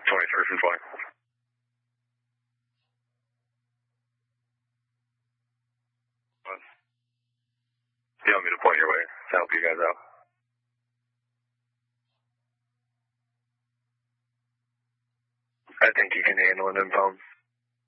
23rd from 20. You want me to point your way to help you guys out? I think you can handle it in phone.